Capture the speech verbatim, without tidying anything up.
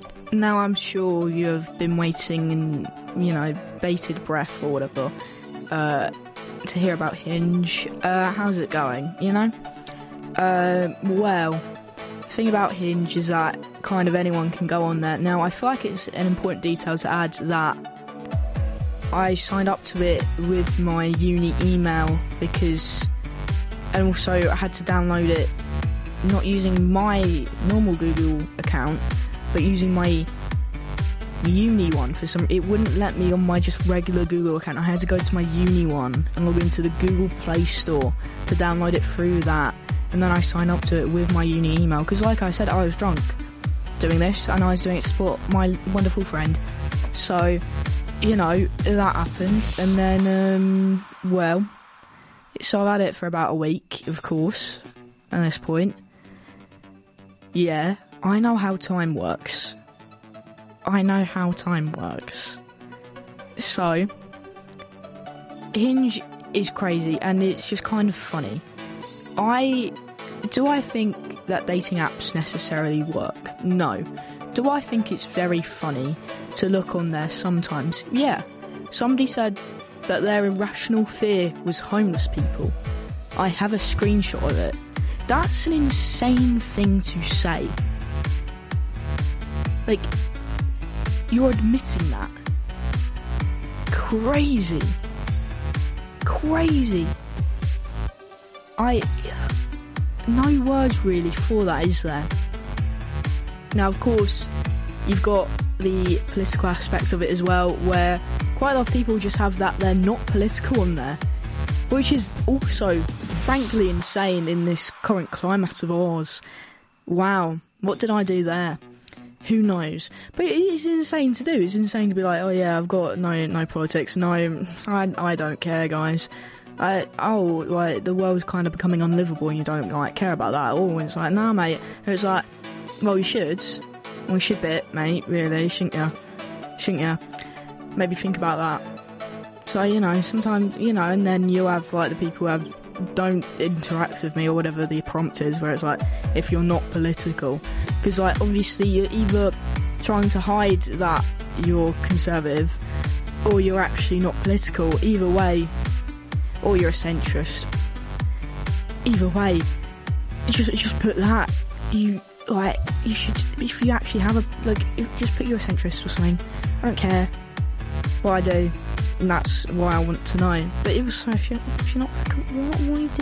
now I'm sure you have been waiting in, you know, bated breath or whatever, uh, to hear about Hinge. Uh, how's it going, you know? Uh, well, the thing about Hinge is that kind of anyone can go on there. Now, I feel like it's an important detail to add that I signed up to it with my uni email because, and also I had to download it not using my normal Google account, but using my uni one for some. It wouldn't let me on my just regular Google account. I had to go to my uni one and log into the Google Play Store to download it through that, and then I signed up to it with my uni email because, like I said, I was drunk doing this and I was doing it to support my wonderful friend. So, you know, that happened, and then um well so I've had it for about a week, of course, at this point. Yeah, I know how time works. I know how time works. So, Hinge is crazy, and it's just kind of funny. I... Do I think that dating apps necessarily work? No. Do I think it's very funny to look on there sometimes? Yeah. Somebody said that their irrational fear was homeless people. I have a screenshot of it. That's an insane thing to say. Like, you're admitting that. Crazy. Crazy. I... No words really for that, is there? Now, of course, you've got the political aspects of it as well, where quite a lot of people just have that they're not political on there, which is also, frankly, insane in this current climate of ours. Wow, what did I do there? Who knows? But it's insane to do. It's insane to be like, oh yeah, I've got no no politics. No, I I don't care, guys. I, oh, like, the world's kind of becoming unlivable and you don't, like, care about that at all. And it's like, nah, mate. And it's like, well, you should. Well, you should bit, mate, really, shouldn't you? Shouldn't you? Maybe think about that. So, you know, sometimes, you know, and then you'll have, like, the people who have, don't interact with me or whatever the prompt is, where it's like, if you're not political. Because, like, obviously you're either trying to hide that you're conservative or you're actually not political. Either way, or you're a centrist. Either way, just just put that. You like you should, if you actually have a like, just put you're a centrist or something. I don't care what I do, and that's why I want to know. But it was so if you're, if you're not, what, what are you